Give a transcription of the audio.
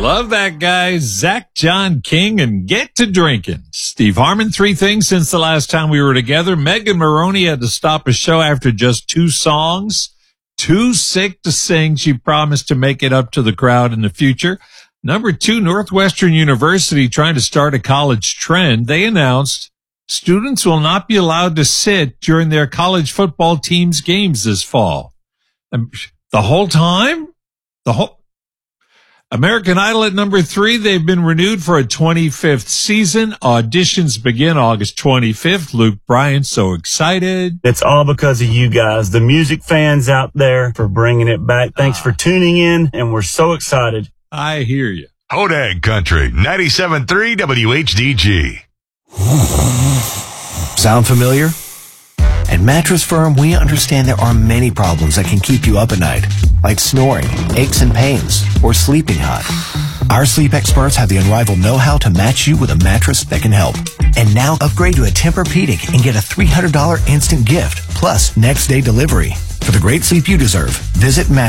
Love that guy, Zach John King, and Get to Drinking. Steve Harmon, 3 things since the last time we were together. Megan Maroney had to stop a show after just 2 songs. Too sick to sing. She promised to make it up to the crowd in the future. Number 2, Northwestern University trying to start a college trend. They announced students will not be allowed to sit during their college football team's games this fall. The whole time? American Idol at number 3, they've been renewed for a 25th season. Auditions begin August 25th. Luke Bryan, so excited. It's all because of you guys, the music fans out there, for bringing it back. Thanks for tuning in, and we're so excited. I hear you. Hodag Country, 97.3 WHDG. Sound familiar? At Mattress Firm, we understand there are many problems that can keep you up at night, like snoring, aches and pains, or sleeping hot. Our sleep experts have the unrivaled know-how to match you with a mattress that can help. And now upgrade to a Tempur-Pedic and get a $300 instant gift, plus next-day delivery. For the great sleep you deserve, visit